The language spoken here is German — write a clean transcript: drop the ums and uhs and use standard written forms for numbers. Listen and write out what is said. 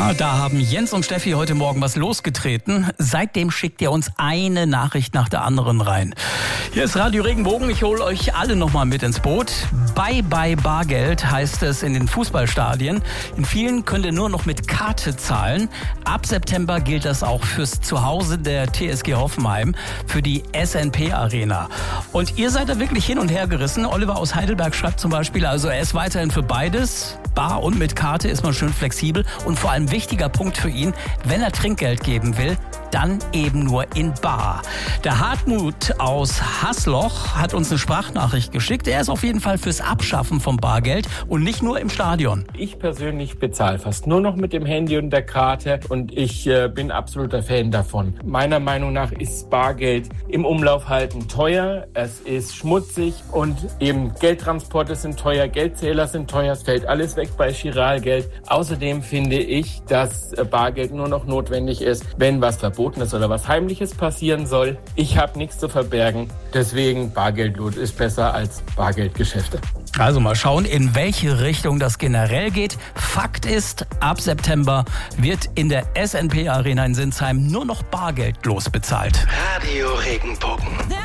Ja, da haben Jens und Steffi heute Morgen was losgetreten. Seitdem schickt ihr uns eine Nachricht nach der anderen rein. Hier ist Radio Regenbogen. Ich hole euch alle nochmal mit ins Boot. Bye bye Bargeld heißt es in den Fußballstadien. In vielen könnt ihr nur noch mit Karte zahlen. Ab September gilt das auch fürs Zuhause der TSG Hoffenheim, für die SNP Arena. Und ihr seid da wirklich hin und her gerissen. Oliver aus Heidelberg schreibt zum Beispiel, also er ist weiterhin für beides. Bar und mit Karte ist man schön flexibel und vor allem wichtiger Punkt für ihn, wenn er Trinkgeld geben will, dann eben nur in Bar. Der Hartmut aus Hasloch hat uns eine Sprachnachricht geschickt. Er ist auf jeden Fall fürs Abschaffen vom Bargeld und nicht nur im Stadion. Ich persönlich bezahle fast nur noch mit dem Handy und der Karte und ich bin absoluter Fan davon. Meiner Meinung nach ist Bargeld im Umlauf halten teuer, es ist schmutzig und eben Geldtransporte sind teuer, Geldzähler sind teuer, es fällt alles weg bei Giralgeld. Außerdem finde ich, dass Bargeld nur noch notwendig ist, wenn was Verbotenes oder was Heimliches passieren soll. Ich habe nichts zu verbergen, deswegen Bargeldlot ist besser als Bargeldgeschäfte. Also mal schauen, in welche Richtung das generell geht. Fakt ist, ab September wird in der SNP Arena in Sinsheim nur noch bargeldlos bezahlt. Radio Regenbogen.